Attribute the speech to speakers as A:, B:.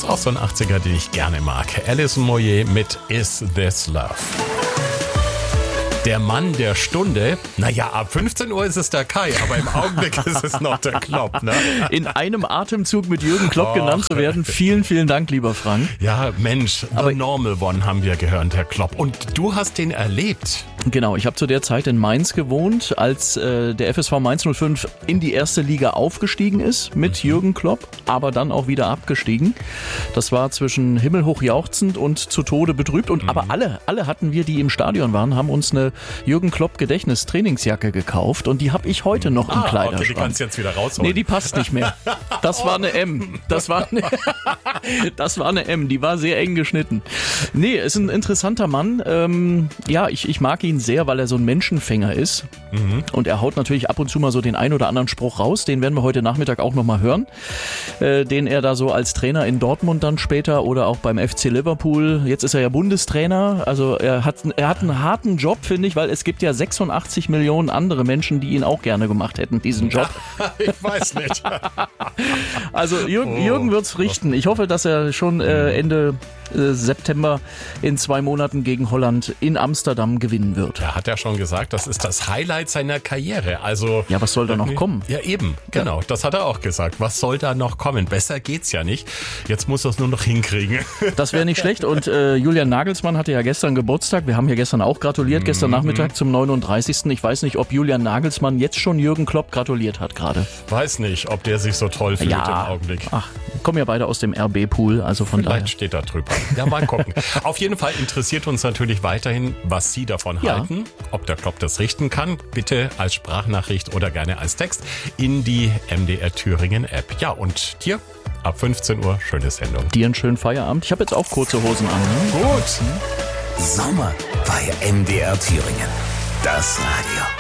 A: Ist auch so ein 80er, den ich gerne mag. Alison Moyet mit Is This Love? Der Mann der Stunde, naja, ab 15 Uhr ist es der Kai, aber im Augenblick ist es noch der Klopp. Ne?
B: In einem Atemzug mit Jürgen Klopp genannt zu werden. Vielen, vielen Dank, lieber Frank.
A: Ja, Mensch, The Normal One haben wir gehört, Herr Klopp. Und du hast den erlebt.
B: Genau, ich habe zu der Zeit in Mainz gewohnt, als der FSV Mainz 05 in die erste Liga aufgestiegen ist mit Jürgen Klopp, aber dann auch wieder abgestiegen. Das war zwischen himmelhoch jauchzend und zu Tode betrübt. Und aber alle hatten wir, die im Stadion waren, haben uns eine Jürgen Klopp Gedächtnis-Trainingsjacke gekauft und die habe ich heute noch im Kleiderschrank.
A: Okay, die kannst du jetzt wieder rausholen.
B: Nee, die passt nicht mehr. Das war eine M. Das war eine M, die war sehr eng geschnitten. Nee, ist ein interessanter Mann. Ja, ich mag ihn sehr, weil er so ein Menschenfänger ist. Und er haut natürlich ab und zu mal so den ein oder anderen Spruch raus. Den werden wir heute Nachmittag auch nochmal hören. Den er da so als Trainer in Dortmund dann später oder auch beim FC Liverpool. Jetzt ist er ja Bundestrainer. Also er hat einen harten Job, finde ich, weil es gibt ja 86 Millionen andere Menschen, die ihn auch gerne gemacht hätten, diesen Job.
A: Ich weiß nicht.
B: Also Jürgen wird's richten. Ich hoffe, dass er schon Ende September in 2 Monaten gegen Holland in Amsterdam gewinnen wird.
A: Er hat ja schon gesagt, das ist das Highlight seiner Karriere. Also
B: ja, was soll da noch kommen?
A: Ja, eben, genau. Das hat er auch gesagt. Was soll da noch kommen? Besser geht's ja nicht. Jetzt muss er es nur noch hinkriegen.
B: Das wäre nicht schlecht. Und Julian Nagelsmann hatte ja gestern Geburtstag. Wir haben ja gestern auch gratuliert, gestern Nachmittag zum 39. Ich weiß nicht, ob Julian Nagelsmann jetzt schon Jürgen Klopp gratuliert hat gerade.
A: Weiß nicht, ob der sich so toll fühlt im Augenblick.
B: Ach, kommen ja beide aus dem RB-Pool, also von daher.
A: Vielleicht steht da drüber. Ja, mal gucken. Auf jeden Fall interessiert uns natürlich weiterhin, was Sie davon halten, ob der Klopp das richten kann. Bitte als Sprachnachricht oder gerne als Text in die MDR Thüringen App. Ja, und dir ab 15 Uhr schöne Sendung.
B: Dir einen schönen Feierabend. Ich habe jetzt auch kurze Hosen an. Ne?
A: Gut.
C: Sommer bei MDR Thüringen. Das Radio.